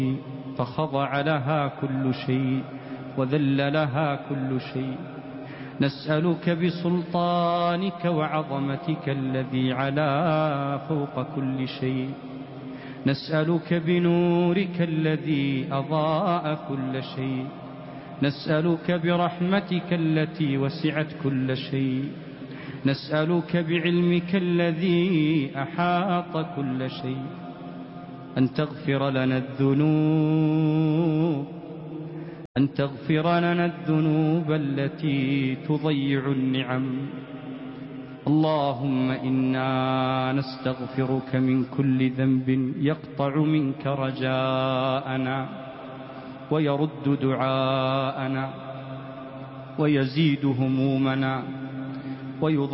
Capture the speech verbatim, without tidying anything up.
فخضع لها كل شيء وذل لها كل شيء. نسألك بسلطانك وعظمتك الذي علا فوق كل شيء، نسألك بنورك الذي أضاء كل شيء، نسألك برحمتك التي وسعت كل شيء، نسألك بعلمك الذي أحاط كل شيء أن تغفر لنا الذنوب أن تغفر لنا الذنوب التي تضيع النعم. اللهم إنا نستغفرك من كل ذنب يقطع منك رجاءنا ويرد دعاءنا ويزيد همومنا ويضيع